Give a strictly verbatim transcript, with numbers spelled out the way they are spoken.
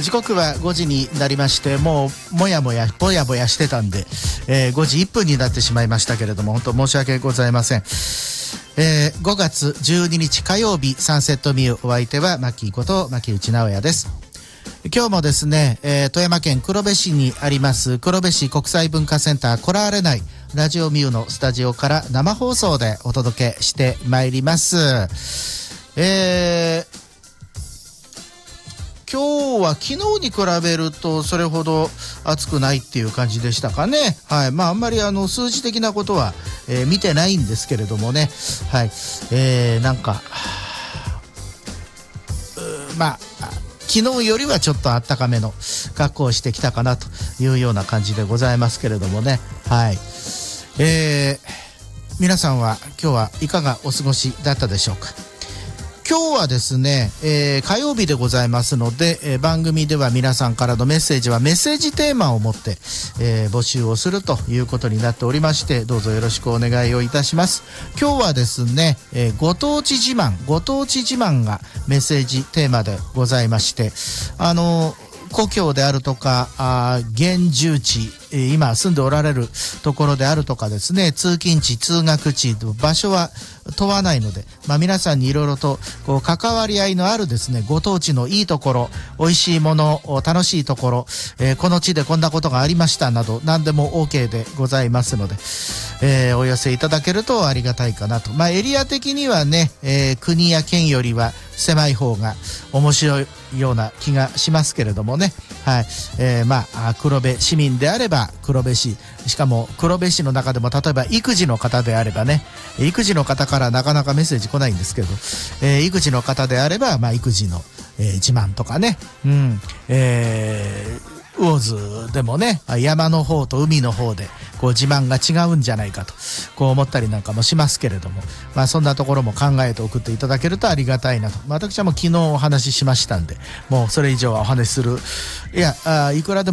時刻はごじになりまして、もうもやもやぼやぼやしてたんで、えー、ごじいっぷんになってしまいましたけれども、本当申し訳ございません。えー、ごがつじゅうににち火曜日、サンセットミュー、お相手はマッキーこと牧内直哉です。今日もですね、えー、富山県黒部市にあります黒部市国際文化センターコラーレ内ラジオミューのスタジオから生放送でお届けしてまいります。えー今日は昨日に比べるとそれほど暑くないっていう感じでしたかね。はい。まああんまりあの数字的なことは、えー、見てないんですけれどもね。はい。えー、なんかまあ昨日よりはちょっと暖かめの格好をしてきたかなというような感じでございますけれどもね。はい。えー、皆さんは今日はいかがお過ごしだったでしょうか。今日はですね、えー、火曜日でございますので、えー、番組では皆さんからのメッセージはメッセージテーマを持って、えー、募集をするということになっておりまして、どうぞよろしくお願いをいたします。今日はですね、えー、ご当地自慢ご当地自慢がメッセージテーマでございまして、あのー故郷であるとか、あ現住地、今住んでおられるところであるとかですね、通勤地、通学地、場所は問わないので、まあ皆さんにいろいろとこう関わり合いのあるですね、ご当地のいいところ、美味しいもの、楽しいところ、えー、この地でこんなことがありましたなど、何でも OK でございますので、えー、お寄せいただけるとありがたいかなと。まあエリア的にはね、えー、国や県よりは狭い方が面白いような気がしますけれどもね。はい。えー、まあ黒部市民であれば黒部市、しかも黒部市の中でも例えば育児の方であればね、育児の方からなかなかメッセージ来ないんですけど、えー、育児の方であればまあ育児の、えー、自慢とかね、うん、えー魚津でもね、山の方と海の方でこう自慢が違うんじゃないかとこう思ったりなんかもしますけれども、まあそんなところも考えて送っていただけるとありがたいなと。私はもう昨日お話ししましたんで、もうそれ以上はお話しする、いや、あいくらでも